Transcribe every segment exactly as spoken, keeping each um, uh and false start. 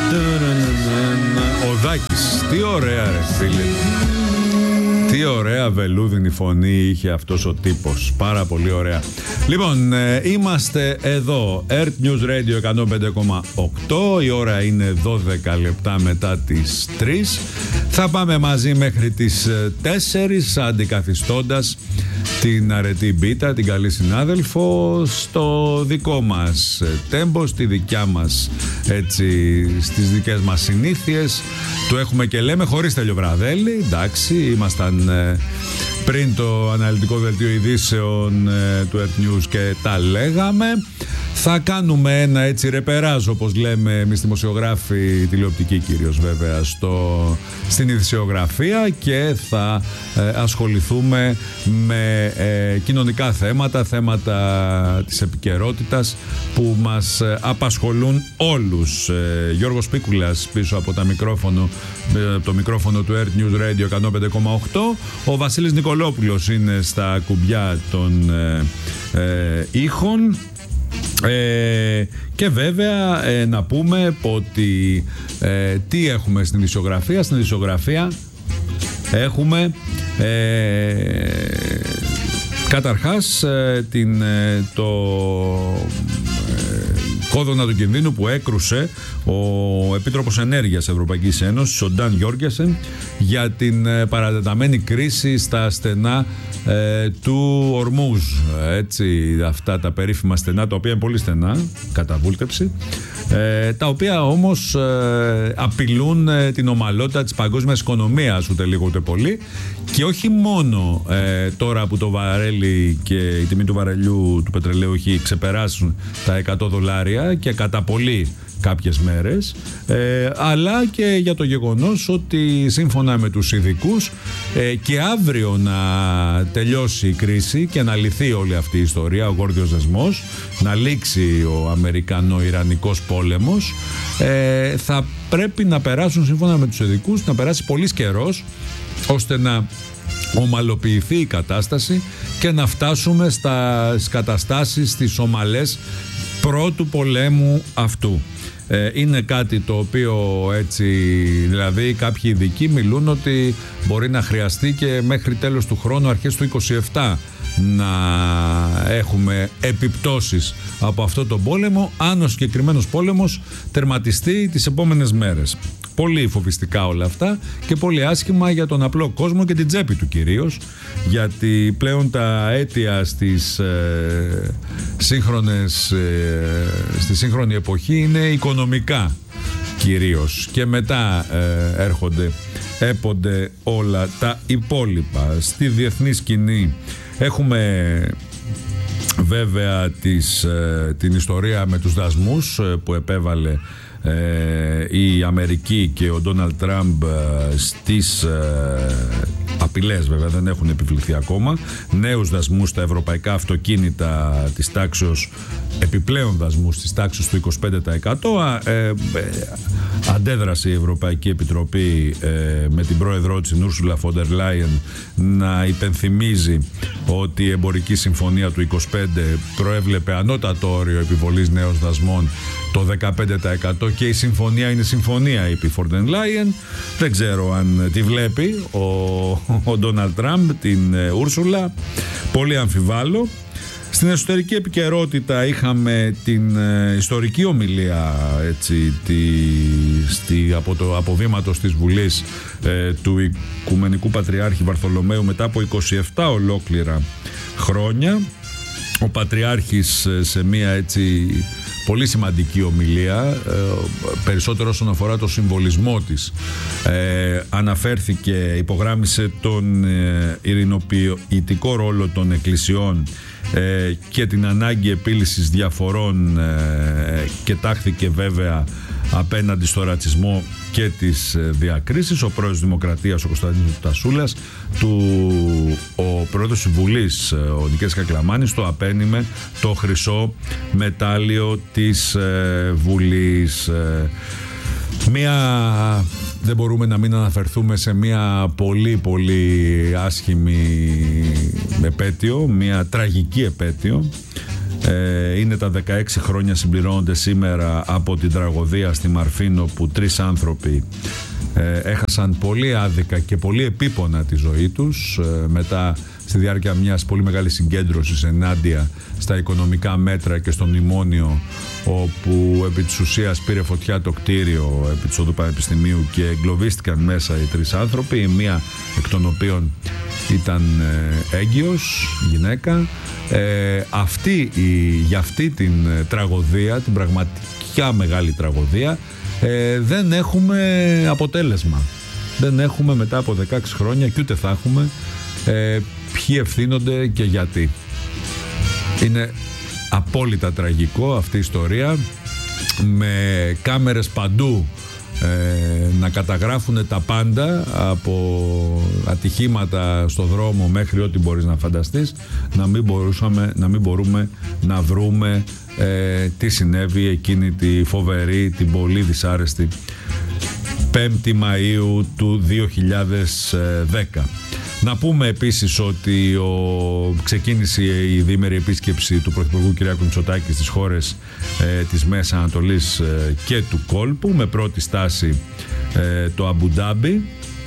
Ο Δάκης, τι ωραία ρε φίλε. Τι ωραία βελούδινη φωνή είχε αυτός ο τύπος. Πάρα πολύ ωραία. Λοιπόν, ε, είμαστε εδώ Earth News Radio εκατόν πέντε κόμμα οκτώ. Η ώρα είναι δώδεκα λεπτά μετά τις τρεις. Θα πάμε μαζί μέχρι τις τέσσερις, αντικαθιστώντας την αρετή Μπίτα, την καλή συνάδελφο, στο δικό μας τέμπο, στη δικιά μας, έτσι, στις δικές μας συνήθειες. Το έχουμε και λέμε χωρίς Τελειοβραδέλη, εντάξει, ήμασταν ε, πριν το αναλυτικό δελτίο ειδήσεων ε, του Earth News και τα λέγαμε. Θα κάνουμε ένα έτσι ρεπεράζ, όπως λέμε εμείς δημοσιογράφοι, τηλεοπτικοί κυρίως βέβαια, στο, στην ειδησιογραφία, και θα ε, ασχοληθούμε με ε, κοινωνικά θέματα, θέματα της επικαιρότητας που μας ε, απασχολούν όλους. Ε, Γιώργος Πίκουλας πίσω από τα μικρόφωνο, ε, το μικρόφωνο του Earth News Radio εκατόν πέντε κόμμα οκτώ. Ο Βασίλης Νικολόπουλος είναι στα κουμπιά των ε, ε, ήχων. Ε, και βέβαια ε, να πούμε ότι ε, τι έχουμε στην ειδησιογραφία. Στην ειδησιογραφία έχουμε ε, καταρχάς ε, την, ε, το ε, κόδωνα του κινδύνου που έκρουσε ο Επίτροπος Ενέργειας Ευρωπαϊκής Ένωσης, ο Νταν Γιόργενσεν, για την ε, παρατεταμένη κρίση στα στενά ε, του Ορμούζ. Έτσι, αυτά τα περίφημα στενά, τα οποία είναι πολύ στενά, κατά βούλτεψη, ε, τα οποία όμως ε, απειλούν ε, την ομαλότητα της παγκόσμιας οικονομίας ούτε λίγο ούτε πολύ, και όχι μόνο ε, τώρα που το βαρέλι και η τιμή του βαρελιού του πετρελαίου έχει ξεπεράσει τα εκατό δολάρια και κατά πολύ κάποιες μέρες, ε, αλλά και για το γεγονός ότι σύμφωνα με τους ειδικούς ε, και αύριο να τελειώσει η κρίση και να λυθεί όλη αυτή η ιστορία, ο γόρδιος δεσμός, να λήξει ο Αμερικανο-Ιρανικός πόλεμος, ε, θα πρέπει να περάσουν, σύμφωνα με τους ειδικούς, να περάσει πολύς καιρός ώστε να ομαλοποιηθεί η κατάσταση και να φτάσουμε στα, στις καταστάσεις τις ομαλές πρώτου πολέμου αυτού. Ε, είναι κάτι το οποίο, έτσι, δηλαδή κάποιοι ειδικοί μιλούν ότι μπορεί να χρειαστεί και μέχρι τέλος του χρόνου, αρχές του είκοσι επτά, να έχουμε επιπτώσεις από αυτό το πόλεμο, αν ο συγκεκριμένος πόλεμος τερματιστεί τις επόμενες μέρες. Πολύ φοβιστικά όλα αυτά και πολύ άσχημα για τον απλό κόσμο και την τσέπη του κυρίως, γιατί πλέον τα αίτια στις, ε, σύγχρονες, ε, στη σύγχρονη εποχή είναι οικονομικά κυρίως, και μετά ε, έρχονται, έπονται όλα τα υπόλοιπα. Στη διεθνή σκηνή έχουμε βέβαια τις, ε, την ιστορία με τους δασμούς ε, που επέβαλε Ε, η Αμερική και ο Ντόναλντ Τραμπ ε, στις ε, απειλές, βέβαια δεν έχουν επιβληθεί ακόμα, νέους δασμούς στα ευρωπαϊκά αυτοκίνητα της τάξεως, επιπλέον δασμούς της τάξης του είκοσι πέντε τοις εκατό. ε, ε, αντέδρασε η Ευρωπαϊκή Επιτροπή ε, με την πρόεδρό της, την Ούρσουλα Φοντερ Λάιεν, να υπενθυμίζει ότι η εμπορική συμφωνία του είκοσι πέντε προέβλεπε ανώτατο όριο επιβολής νέων δασμών το δεκαπέντε τοις εκατό, και η συμφωνία είναι συμφωνία, είπε η Φοντερ Λάιεν. Δεν ξέρω αν τη βλέπει ο Ντόναλντ Τραμπ την Ούρσουλα, πολύ αμφιβάλλω. Στην εσωτερική επικαιρότητα είχαμε την ε, ιστορική ομιλία, έτσι, τη, στη, από το αποβήματος της Βουλής ε, του Οικουμενικού Πατριάρχη Βαρθολομαίου μετά από είκοσι επτά ολόκληρα χρόνια. Ο Πατριάρχης ε, σε μία, έτσι, πολύ σημαντική ομιλία, ε, περισσότερο όσον αφορά το συμβολισμό της, ε, αναφέρθηκε, υπογράμμισε τον ε, ειρηνοποιητικό ρόλο των εκκλησιών ε, και την ανάγκη επίλυσης διαφορών, ε, και τάχθηκε βέβαια απέναντι στο ρατσισμό και τις διακρίσεις. Ο πρόεδρος της Δημοκρατίας, ο Κωνσταντίνος Τασούλας, του, ο πρόεδρος της Βουλής, ο Νικέτης Κακλαμάνης, το απένιμε το χρυσό μετάλλιο της ε, Βουλής. Ε, μία, δεν μπορούμε να μην αναφερθούμε σε μία πολύ πολύ άσχημη επέτειο, μία τραγική επέτειο. Ε, είναι τα δεκαέξι χρόνια, συμπληρώνονται σήμερα, από την τραγωδία στη Μαρφίνο, που τρεις άνθρωποι ε, έχασαν πολύ άδικα και πολύ επίπονα τη ζωή τους, ε, μετά στη διάρκεια μιας πολύ μεγάλης συγκέντρωσης ενάντια στα οικονομικά μέτρα και στο μνημόνιο, όπου επί της ουσίας πήρε φωτιά το κτίριο επί της Οδού Πανεπιστημίου και εγκλωβίστηκαν μέσα οι τρεις άνθρωποι, η μία εκ των οποίων ήταν ε, έγκυος, γυναίκα. Ε, αυτή, η, για αυτή την ε, τραγωδία, την πραγματικά μεγάλη τραγωδία, ε, δεν έχουμε αποτέλεσμα. Δεν έχουμε μετά από δεκαέξι χρόνια, και ούτε θα έχουμε, ε, ποιοι ευθύνονται και γιατί. Είναι απόλυτα τραγικό αυτή η ιστορία, με κάμερες παντού ε, να καταγράφουν τα πάντα, από ατυχήματα στο δρόμο μέχρι ό,τι μπορείς να φανταστείς, να μην, μπορούσαμε, να μην μπορούμε να βρούμε ε, τι συνέβη εκείνη τη φοβερή, την πολύ δυσάρεστη πέμπτη Μαΐου του δύο χιλιάδες δέκα. Να πούμε επίσης ότι ο... ξεκίνησε η διήμερη επίσκεψη του Πρωθυπουργού Κυριάκου Μητσοτάκη στις χώρες ε, της Μέσης Ανατολής ε, και του κόλπου, με πρώτη στάση ε, το Αμπουντάμπι,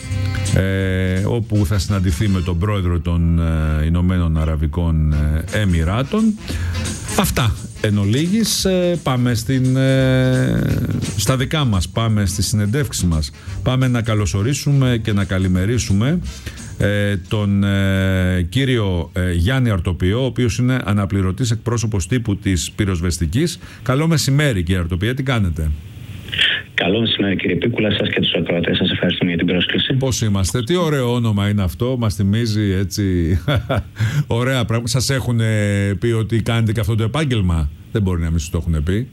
ε, όπου θα συναντηθεί με τον πρόεδρο των ε, Ηνωμένων Αραβικών ε, Εμιράτων. Αυτά εν ολίγης. Ε, πάμε στην, ε, στα δικά μας, πάμε στις συνεντεύξεις μας. Πάμε να καλωσορίσουμε και να καλημερίσουμε ε, τον ε, κύριο ε, Γιάννη Αρτοπιό, ο οποίος είναι αναπληρωτής εκπρόσωπος τύπου της Πυροσβεστικής. Καλό μεσημέρι, κύριε Αρτοπιέ, τι κάνετε? Καλό μεσημέρι, κύριε Πίκουλα, σας και τους ακροατές. Σας ευχαριστούμε για την πρόσκληση. Πώς είμαστε? Τι ωραίο όνομα είναι αυτό. Μας θυμίζει έτσι ωραία πράγματα. Σας έχουν πει ότι κάνετε και αυτό το επάγγελμα? Δεν μπορεί να μην σας το έχουν πει.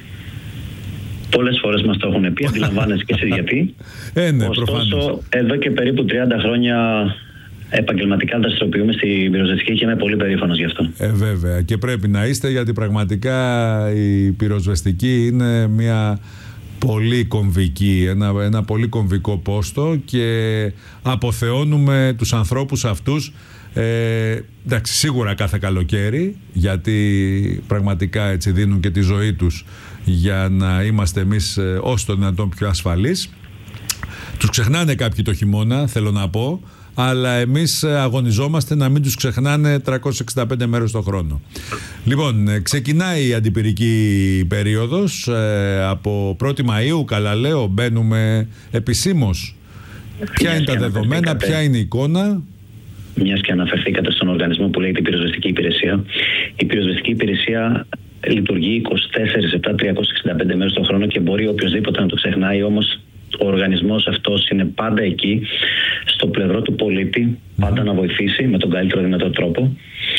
Πολλές φορές μας το έχουν πει, αντιλαμβάνεστε και εσείς γιατί. Ε, ναι, Ωστόσο, προφανώς. εδώ και περίπου τριάντα χρόνια επαγγελματικά δραστηριοποιούμε στην πυροσβεστική και είμαι πολύ περήφανος γι' αυτό. Ε, βέβαια. Και πρέπει να είστε, γιατί πραγματικά η πυροσβεστική είναι μια πολύ κομβική, ένα, ένα πολύ κομβικό πόστο, και αποθεώνουμε τους ανθρώπους αυτούς. Ε, εντάξει, σίγουρα κάθε καλοκαίρι, γιατί πραγματικά έτσι δίνουν και τη ζωή τους για να είμαστε εμείς ε, όσο το δυνατόν πιο ασφαλείς. Τους ξεχνάνε κάποιοι το χειμώνα, θέλω να πω, αλλά εμείς αγωνιζόμαστε να μην τους ξεχνάνε τριακόσιες εξήντα πέντε μέρες το χρόνο. Λοιπόν, ξεκινάει η αντιπυρική περίοδος ε, από πρώτη Μαΐου, καλά λέω, μπαίνουμε επισήμως. Ποια είναι τα δεδομένα, ποια είναι η εικόνα? Μιας και αναφερθήκατε στον οργανισμό που λέγεται Πυροσβεστική Υπηρεσία. Η Πυροσβεστική Υπηρεσία λειτουργεί είκοσι τέσσερις επτά τριακόσιες εξήντα πέντε μέρες το χρόνο και μπορεί οποιοδήποτε να το ξεχνάει, όμως ο οργανισμός αυτός είναι πάντα εκεί, στο πλευρό του πολίτη, πάντα να βοηθήσει με τον καλύτερο δυνατό τρόπο.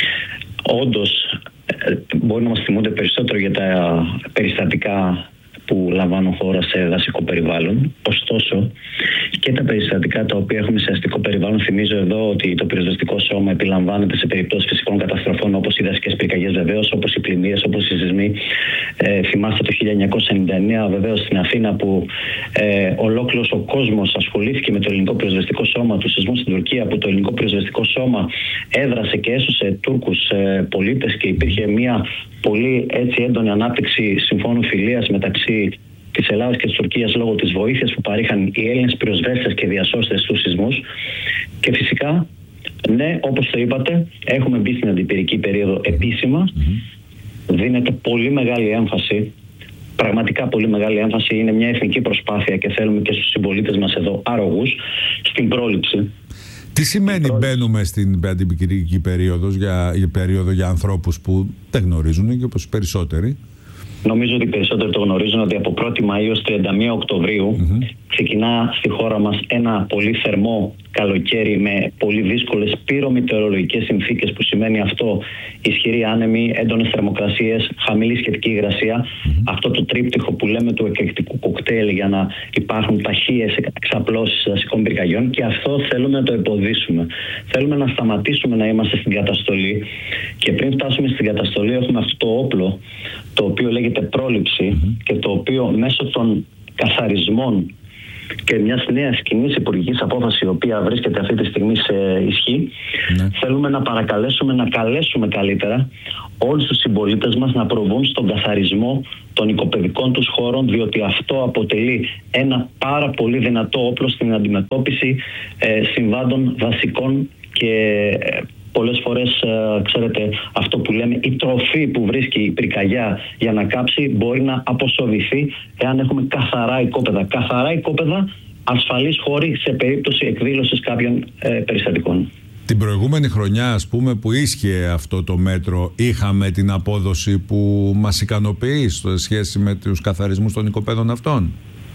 Όντως, μπορεί να μας θυμούνται περισσότερο για τα περιστατικά που λαμβάνουν χώρα σε δασικό περιβάλλον. Ωστόσο, και τα περιστατικά τα οποία έχουμε σε αστικό περιβάλλον, θυμίζω εδώ ότι το πυροσβεστικό σώμα επιλαμβάνεται σε περιπτώσεις φυσικών καταστροφών, όπως οι δασικές πυρκαγιές, βεβαίως, όπως οι πλημμύρες, όπως οι σεισμοί. Ε, θυμάστε το χίλια εννιακόσια ενενήντα εννέα, βεβαίως, στην Αθήνα, που ε, ολόκληρος ο κόσμος ασχολήθηκε με το ελληνικό πυροσβεστικό σώμα, του σεισμού στην Τουρκία, που το ελληνικό πυροσβεστικό σώμα έδρασε και έσωσε Τούρκους ε, πολίτες, και υπήρχε μια πολύ έτσι έντονη ανάπτυξη συμφώνου φιλίας μεταξύ της Ελλάδας και της Τουρκίας λόγω της βοήθειας που παρήχαν οι Έλληνες πυροσβέστες και διασώστες στους σεισμούς. Και φυσικά, ναι, όπως το είπατε, έχουμε μπει στην αντιπυρική περίοδο επίσημα. Mm-hmm. Δίνεται πολύ μεγάλη έμφαση, πραγματικά πολύ μεγάλη έμφαση. Είναι μια εθνική προσπάθεια και θέλουμε και στους συμπολίτες μας εδώ άρρωγους στην πρόληψη. Τι σημαίνει μπαίνουμε στην αντιπυρική περίοδο για, για, περίοδο για ανθρώπους που δεν γνωρίζουν, και όπως οι περισσότεροι? Νομίζω ότι οι περισσότεροι το γνωρίζουν ότι από πρώτη Μαΐου ως τριάντα μία Οκτωβρίου mm-hmm. ξεκινά στη χώρα μας ένα πολύ θερμό καλοκαίρι με πολύ δύσκολες πυρομετεωρολογικές συνθήκες, που σημαίνει αυτό ισχυρή άνεμη, έντονες θερμοκρασίες, χαμηλή σχετική υγρασία. Mm-hmm. Αυτό το τρίπτυχο που λέμε του εκρηκτικού κοκτέιλ για να υπάρχουν ταχείες εξαπλώσεις δασικών πυρκαγιών, και αυτό θέλουμε να το εμποδίσουμε. Θέλουμε να σταματήσουμε να είμαστε στην καταστολή, και πριν φτάσουμε στην καταστολή έχουμε αυτό το όπλο, το οποίο λέγεται πρόληψη mm-hmm. και το οποίο μέσω των καθαρισμών και μιας νέας κοινής υπουργικής απόφασης, η οποία βρίσκεται αυτή τη στιγμή σε ισχύ, ναι. θέλουμε να παρακαλέσουμε, να καλέσουμε καλύτερα όλους τους συμπολίτες μας να προβούν στον καθαρισμό των οικοπαιδικών τους χώρων, διότι αυτό αποτελεί ένα πάρα πολύ δυνατό όπλο στην αντιμετώπιση ε, συμβάντων βασικών και ε, πολλές φορές, ε, ξέρετε, αυτό που λέμε, η τροφή που βρίσκει η πυρκαγιά για να κάψει μπορεί να αποσοβηθεί εάν έχουμε καθαρά οικόπεδα. Καθαρά οικόπεδα, ασφαλείς χώροι σε περίπτωση εκδήλωσης κάποιων ε, περιστατικών. Την προηγούμενη χρονιά, ας πούμε, που ίσχυε αυτό το μέτρο, είχαμε την απόδοση που μας ικανοποιεί σε σχέση με τους καθαρισμούς των οικοπαίδων αυτών.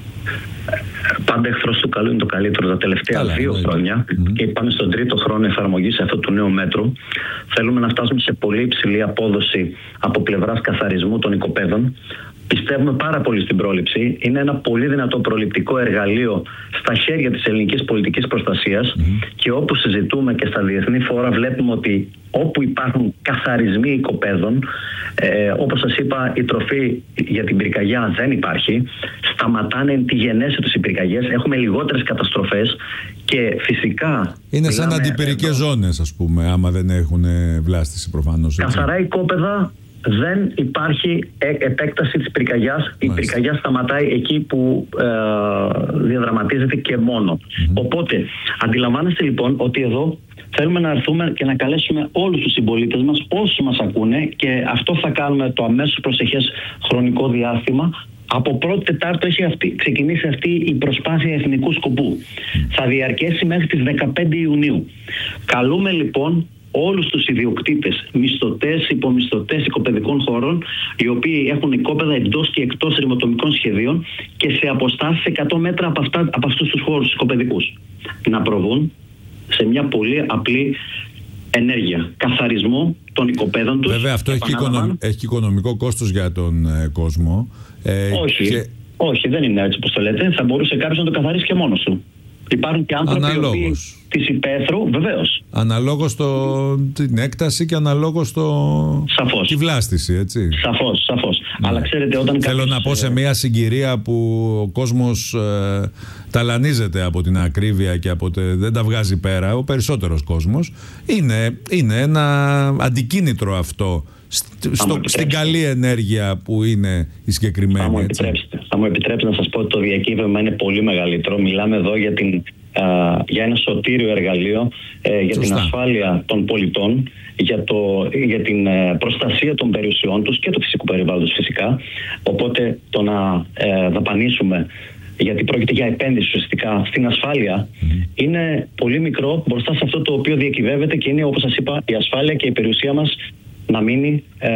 Πάντα εχθρός του καλού είναι το καλύτερο. Τα τελευταία Καλά, δύο ναι. χρόνια mm-hmm. και πάμε στον τρίτο χρόνο εφαρμογής αυτού του νέου μέτρου, θέλουμε να φτάσουμε σε πολύ υψηλή απόδοση από πλευράς καθαρισμού των οικοπαίδων. Πιστεύουμε πάρα πολύ στην πρόληψη. Είναι ένα πολύ δυνατό προληπτικό εργαλείο στα χέρια της ελληνικής πολιτικής προστασίας mm-hmm. και όπου συζητούμε και στα διεθνή φόρα βλέπουμε ότι όπου υπάρχουν καθαρισμοί οικοπαίδων, ε, όπως σας είπα, η τροφή για την πυρκαγιά δεν υπάρχει, σταματάνε τη γενέση τους οι πυρκαγιές, έχουμε λιγότερες καταστροφές και φυσικά... Είναι σαν αντιπυρικές ζώνες, ας πούμε, άμα δεν έχουν βλάστηση προφανώς. Καθαρά οικόπεδα. Δεν υπάρχει επέκταση της πυρκαγιάς. Η πυρκαγιά σταματάει εκεί που ε, διαδραματίζεται και μόνο. Mm-hmm. Οπότε, αντιλαμβάνεστε λοιπόν ότι εδώ θέλουμε να έρθουμε και να καλέσουμε όλους τους συμπολίτες μας, όσοι μας ακούνε, και αυτό θα κάνουμε το αμέσως προσεχές χρονικό διάστημα. Από πρώτη Τετάρτου έχει αυτή, ξεκινήσει αυτή η προσπάθεια εθνικού σκοπού. Mm. Θα διαρκέσει μέχρι τις δεκαπέντε Ιουνίου. Καλούμε λοιπόν όλους τους ιδιοκτήτες, μισθωτές, υπομισθωτές οικοπαιδικών χώρων, οι οποίοι έχουν οικόπεδα εντός και εκτός ρημοτομικών σχεδίων και σε αποστάσεις εκατό μέτρα από, αυτά, από αυτούς τους χώρους οικοπαιδικούς, να προβούν σε μια πολύ απλή ενέργεια, καθαρισμό των οικοπαίδων τους. Βέβαια αυτό έχει, οικονομ, έχει οικονομικό κόστος για τον ε, κόσμο. Ε, όχι, και... όχι, δεν είναι έτσι όπως το λέτε. Θα μπορούσε κάποιος να το καθαρίσει και μόνος του. Υπάρχουν και άνθρωποι αναλόγως της υπαίθρου, βεβαίως. Αναλόγως το, την έκταση και αναλόγως το... Σαφώς. τη βλάστηση, έτσι. Σαφώς, σαφώς. Ναι. Αλλά ξέρετε, όταν Θέλω κάποιος... να πω σε μια συγκυρία που ο κόσμος ε, ταλανίζεται από την ακρίβεια και από τε, δεν τα βγάζει πέρα, ο περισσότερος κόσμος, είναι, είναι ένα αντικίνητρο αυτό στο, στην καλή ενέργεια που είναι η συγκεκριμένη. Θα μου επιτρέψετε, θα μου επιτρέψετε να σας πω ότι το διακύβευμα είναι πολύ μεγαλύτερο. Μιλάμε εδώ για, την, α, για ένα σωτήριο εργαλείο ε, για Σωστά. την ασφάλεια των πολιτών, για, το, για την ε, προστασία των περιουσιών τους και του φυσικού περιβάλλοντος φυσικά. Οπότε το να ε, δαπανίσουμε, γιατί πρόκειται για επένδυση ουσιαστικά στην ασφάλεια, mm-hmm. είναι πολύ μικρό μπροστά σε αυτό το οποίο διακυβεύεται και είναι, όπως σας είπα, η ασφάλεια και η περιουσία μας να μείνει ε,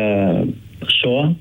σώα.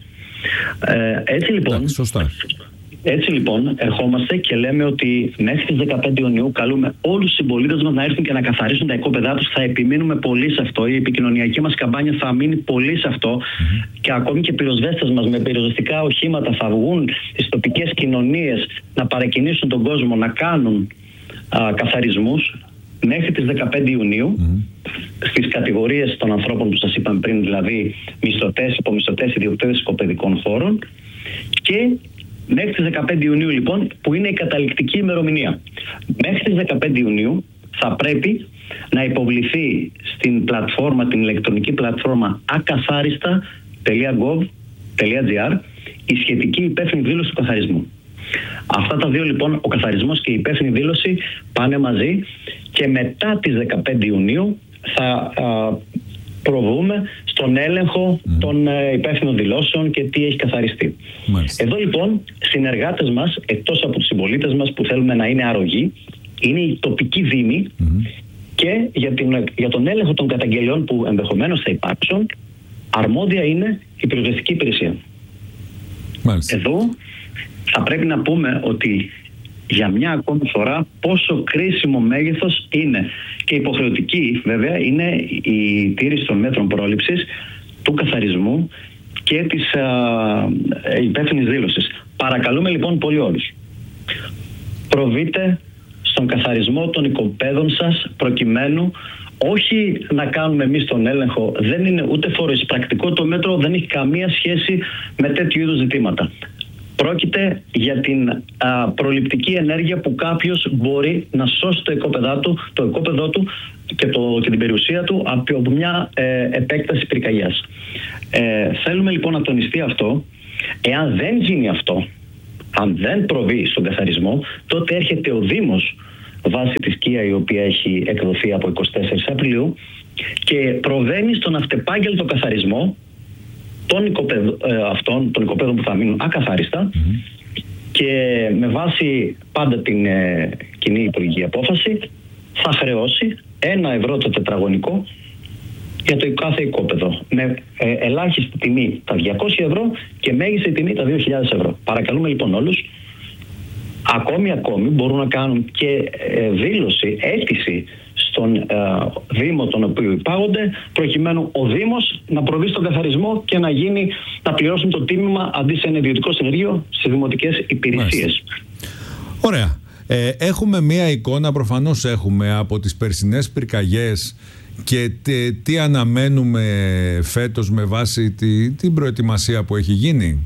Ε, έτσι, λοιπόν, σωστά. έτσι λοιπόν ερχόμαστε και λέμε ότι μέχρι τις δεκαπέντε Ιουνίου καλούμε όλους τους συμπολίτες μας να έρθουν και να καθαρίσουν τα οικόπεδά τους. Θα επιμείνουμε πολύ σε αυτό. Η επικοινωνιακή μας καμπάνια θα μείνει πολύ σε αυτό. Mm-hmm. Και ακόμη και πυροσβέστες μας με πυροσβεστικά οχήματα θα βγουν στις τοπικές κοινωνίες να παρακινήσουν τον κόσμο να κάνουν α, καθαρισμούς μέχρι τις δεκαπέντε Ιουνίου. Mm-hmm. Στις κατηγορίες των ανθρώπων που σας είπαμε πριν, δηλαδή μισθωτές, υπομισθωτές, ιδιοκτήτες οικοπαιδικών χώρων, και μέχρι τις δεκαπέντε Ιουνίου λοιπόν, που είναι η καταληκτική ημερομηνία. Μέχρι τις δεκαπέντε Ιουνίου θα πρέπει να υποβληθεί στην πλατφόρμα, την ηλεκτρονική πλατφόρμα ακαθάριστα τελεία γκοβ τελεία τζι αρ η σχετική υπεύθυνη δήλωση του καθαρισμού. Αυτά τα δύο λοιπόν, ο καθαρισμός και η υπεύθυνη δήλωση, πάνε μαζί και μετά τις δεκαπέντε Ιουνίου θα α, προβούμε στον έλεγχο mm. των ε, υπεύθυνων δηλώσεων και τι έχει καθαριστεί. Μάλιστα. Εδώ λοιπόν συνεργάτες μας, εκτός από τους συμπολίτες μας που θέλουμε να είναι αρρωγοί, είναι οι τοπικοί δήμοι mm. και για, την, για τον έλεγχο των καταγγελιών που ενδεχομένως θα υπάρξουν, αρμόδια είναι η πυροσβεστική υπηρεσία. Μάλιστα. Εδώ θα πρέπει να πούμε ότι για μια ακόμη φορά πόσο κρίσιμο μέγεθος είναι και υποχρεωτική βέβαια είναι η τήρηση των μέτρων πρόληψης, του καθαρισμού και της υπεύθυνης δήλωσης. Παρακαλούμε λοιπόν πολύ όλους, προβείτε στον καθαρισμό των οικοπαίδων σας προκειμένου όχι να κάνουμε εμείς τον έλεγχο. Δεν είναι ούτε φοροεισπρακτικό το μέτρο, δεν έχει καμία σχέση με τέτοιου είδους ζητήματα. Πρόκειται για την α, προληπτική ενέργεια που κάποιος μπορεί να σώσει το οικόπεδό του, το οικόπεδό του και, το, και την περιουσία του από μια ε, επέκταση πυρκαγιάς. Ε, θέλουμε λοιπόν να τονιστεί αυτό. Εάν δεν γίνει αυτό, αν δεν προβεί στον καθαρισμό, τότε έρχεται ο Δήμος βάσει της ΚΙΑ, η οποία έχει εκδοθεί από εικοστή τέταρτη Απριλίου, και προβαίνει στον αυτεπάγγελτο καθαρισμό των οικοπαίδων, ε, αυτών των οικοπαίδων που θα μείνουν ακαθάριστα, mm-hmm. και με βάση πάντα την ε, κοινή υπουργική απόφαση θα χρεώσει ένα ευρώ το τετραγωνικό για το κάθε οικόπεδο, με ε, ελάχιστη τιμή τα διακόσια ευρώ και μέγιστη τιμή τα δύο χιλιάδες ευρώ. Παρακαλούμε λοιπόν όλους, ακόμη ακόμη μπορούν να κάνουν και ε, δήλωση, αίτηση στον ε, Δήμο τον οποίο υπάγονται, προκειμένου ο Δήμος να προβεί στον καθαρισμό και να γίνει, να πληρώσουν το τίμημα αντί σε ένα ιδιωτικό συνεργείο στις δημοτικές υπηρεσίες. Ωραία. Ε, έχουμε μία εικόνα, προφανώς έχουμε, από τις περσινές πυρκαγιές και τι, τι αναμένουμε φέτος με βάση τη, την προετοιμασία που έχει γίνει.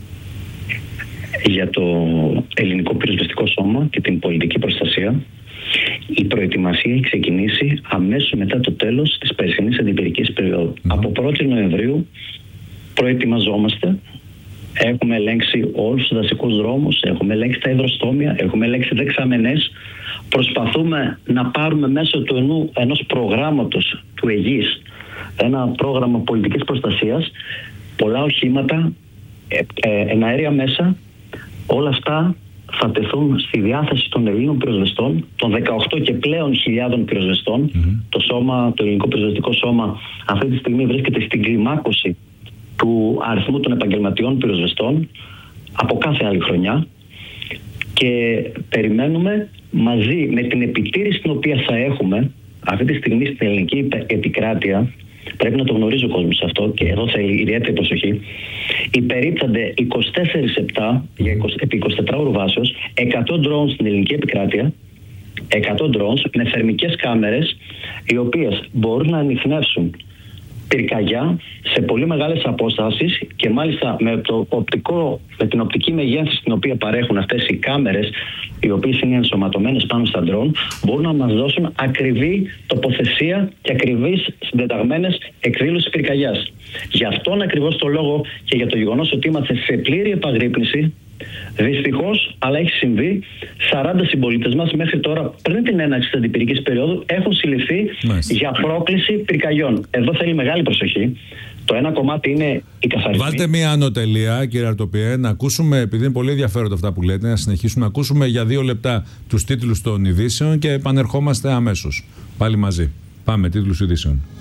Για το Ελληνικό Πυροσβεστικό Σώμα και την πολιτική προστασία, η προετοιμασία έχει ξεκινήσει αμέσως μετά το τέλος της περσινής αντιπυρικής περίοδου. Mm. Από πρώτη Νοεμβρίου προετοιμαζόμαστε. Έχουμε ελέγξει όλους τους δασικούς δρόμους, έχουμε ελέγξει τα υδροστόμια, έχουμε ελέγξει δεξαμενές. Προσπαθούμε να πάρουμε μέσω του ενού, ενός προγράμματος του ΕΓΙΣ, ένα πρόγραμμα πολιτικής προστασίας, πολλά οχήματα, ε, ε, εναέρια μέσα, όλα αυτά θα τεθούν στη διάθεση των Ελλήνων πυροσβεστών, των δεκαοκτώ και πλέον χιλιάδων πυροσβεστών. Mm-hmm. Το, σώμα, το Ελληνικό Πυροσβεστικό Σώμα αυτή τη στιγμή βρίσκεται στην κλιμάκωση του αριθμού των επαγγελματιών πυροσβεστών από κάθε άλλη χρονιά, και περιμένουμε μαζί με την επιτήρηση την οποία θα έχουμε αυτή τη στιγμή στην ελληνική επικράτεια. Πρέπει να το γνωρίζει ο κόσμος αυτό και εδώ θέλει ιδιαίτερη προσοχή. Υπερίπτανται είκοσι τέσσερα επτά για επί εικοσιτετράωρου βάσεως εκατό drones στην ελληνική επικράτεια, εκατό drones με θερμικές κάμερες, οι οποίες μπορούν να ανιχνεύσουν πυρκαγιά σε πολύ μεγάλες αποστάσεις, και μάλιστα με, το οπτικό, με την οπτική μεγέθυνση την οποία παρέχουν αυτές οι κάμερες, οι οποίες είναι ενσωματωμένες πάνω στα ντρόν, μπορούν να μας δώσουν ακριβή τοποθεσία και ακριβείς συντεταγμένες εκδήλωσεις πυρκαγιάς. Γι' αυτόν ακριβώς το λόγο και για το γεγονός ότι είμαστε σε πλήρη επαγρύπνηση, δυστυχώς, αλλά έχει συμβεί, σαράντα συμπολίτες μας μέχρι τώρα, πριν την έναρξη της αντιπυρικής περίοδου, έχουν συλληφθεί Μάλιστα. για πρόκληση πυρκαγιών. Εδώ θέλει μεγάλη προσοχή. Το ένα κομμάτι είναι η καθαρισμοί. Βάλτε μία ανωτελεία, κύριε Αρτοπιέ, να ακούσουμε, επειδή είναι πολύ ενδιαφέροντα αυτά που λέτε, να συνεχίσουμε να ακούσουμε για δύο λεπτά τους τίτλους των ειδήσεων και επανερχόμαστε αμέσως. Πάλι μαζί. Πάμε, τίτλους ειδήσεων.